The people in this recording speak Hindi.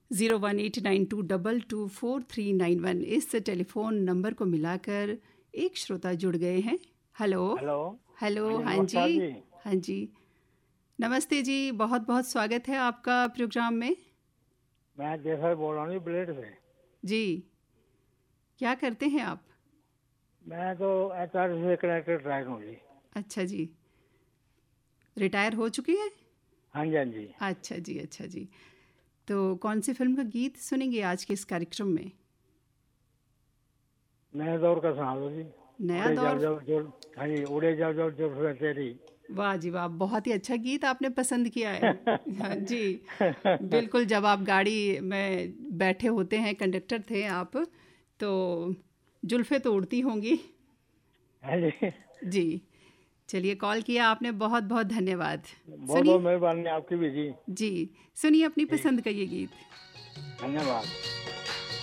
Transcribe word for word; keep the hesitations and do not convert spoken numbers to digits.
Zero one eight nine to double two four three nine one इस टेलीफोन नंबर को मिलाकर एक श्रोता जुड़ गए हैं। Hello hello hello. हाँ जी, हाँ नमस्कार जी जी। हाँ जी नमस्ते जी, बहुत बहुत स्वागत है आपका प्रोग्राम में। मैं जैसर बोल रहा हूँ ब्लेड से। जी, क्या करते हैं आप? मैं तो एच आर से कनेक्टेड ड्राइवर हूँ जी। अच्छा जी, रिटायर हो चुके हैं? हाँ जी हाँ जी। अच्छा जी अच्छा जी। तो कौन सी फिल्म का गीत सुनेंगे आज के इस कार्यक्रम में? नए दौर का सुना दो जी। नया उड़े जाओ दौर। जाओ जो, हाँ जी, उड़े जाओ जाओ जो फिर तेरी। वाह जी वाह, बहुत ही अच्छा गीत आपने पसंद किया है। हाँ जी, बिल्कुल। जब आप गाड़ी में बैठे होते हैं, कंडक्टर थे आप, तो जुल्फ़े तो उड़ती होंगी। हाँ जी, जी, चलिए, कॉल किया आपने, बहुत बहुत धन्यवाद। बहुत बहुत सुनिए। मेहरबानी आपकी भी जी। जी, सुनिए अपनी ठीक, पसंद का ये गीत। धन्यवाद।